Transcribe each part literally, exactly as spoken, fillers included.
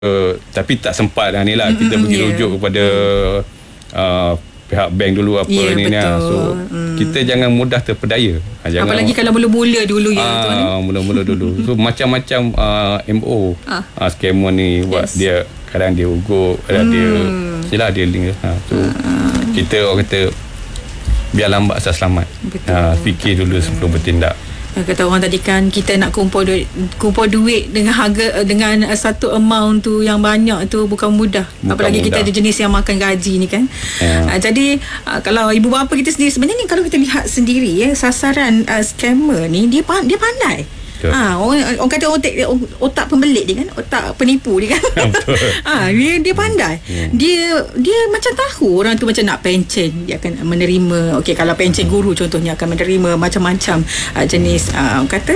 Uh, tapi tak sempat dah ni lah. Mm-hmm, kita pergi yeah. rujuk kepada uh, pihak bank dulu apa yeah, ni ni. So mm. kita jangan mudah terpedaya. Ha, jangan, apalagi kalau mula-mula dulu ya ah, tuan. Mula-mula dulu. So macam-macam uh, M O ah. uh, scammer ni buat yes. dia kadang dia ugut, kadang mm. dia yalah dia link. Ha, so uh. kita orang kata biar lambat asal selamat. Ha, fikir dulu Betul. sebelum bertindak. Kata orang tadi kan, kita nak kumpul duit, kumpul duit dengan harga, dengan satu amount tu yang banyak tu bukan mudah. Bukan apalagi mudah. Kita ada jenis yang makan gaji ni kan. Ya. Uh, jadi uh, kalau ibu bapa kita sendiri, sebenarnya kalau kita lihat sendiri ya, sasaran uh, scammer ni dia dia pandai. Ha, orang, orang kata otak, otak pembelit dia kan, otak penipu dia kan. ha, dia, dia pandai. Hmm. Dia dia macam tahu orang tu macam nak pencen, dia akan menerima. Okey, kalau pencen guru contohnya akan menerima macam-macam uh, jenis uh, orang kata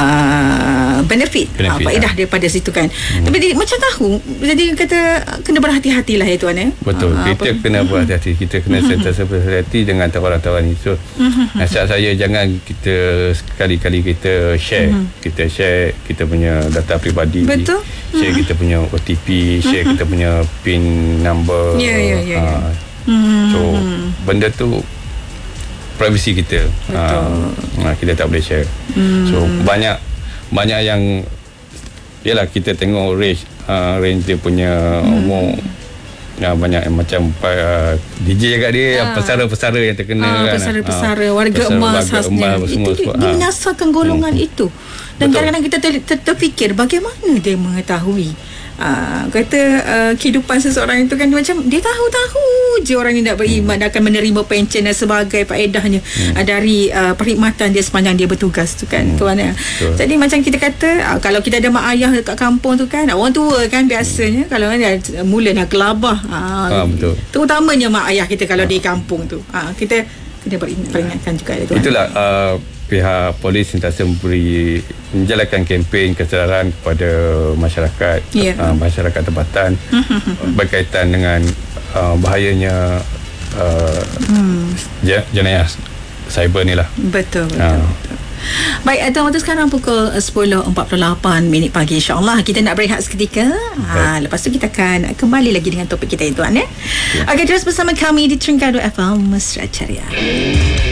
uh, benefit, benefit uh, faedah lah. Daripada situ kan. Hmm. Tapi dia macam tahu. Jadi kata kena berhati-hatilah ya tuan ya. Betul. Uh, kita apa? kena berhati-hati. Kita kena sentiasa berhati-hati dengan tawaran-tawaran itu. So, nasihat saya jangan kita sekali-kali kita share. Hmm. Kita share kita punya data peribadi. Betul. Share hmm. kita punya O T P, share hmm. kita punya PIN number. Ya ya ya. Uh, hmm. So benda tu privasi kita. Uh, uh, kita tak boleh share. Hmm. So banyak banyak yang yalah kita tengok range uh, range dia punya hmm. umur. Ya, banyak yang macam uh, D J kat dia, ah. pesara-pesara yang terkena ah, kan. Pesara-pesara, ah. warga pesara, emas warga khasnya. Emas, itu semua, dia, dia menyasarkan golongan hmm. itu. Dan Betul. kadang-kadang kita ter, ter, terfikir bagaimana dia mengetahui uh, kata uh, kehidupan seseorang itu kan, dia macam dia tahu-tahu je orang ni nak beriman, hmm. akan menerima pencen dan sebagai faedahnya hmm. uh, dari uh, perkhidmatan dia sepanjang dia bertugas tu kan hmm. tuan ya. Jadi macam kita kata uh, kalau kita ada mak ayah dekat kampung tu kan, orang tua kan biasanya hmm. kalau dia mula nak gelabah uh, ah, betul. terutamanya mak ayah kita kalau ah. di kampung tu uh, kita kena peringatkan juga tuan. Itulah uh, pihak polis sentiasa memberi menjalankan kempen kesedaran kepada masyarakat yeah. uh, masyarakat tempatan berkaitan dengan uh, bahayanya uh, hmm. jenayah cyber ni lah. Betul betul, uh. betul. Baik, tuan waktu sekarang pukul sepuluh empat puluh lapan minit pagi. InsyaAllah kita nak berehat seketika. Ha, lepas tu kita akan kembali lagi dengan topik kita tuan ya. Okay. Okey, terus bersama kami di Terengganu F M Mesra Ceria.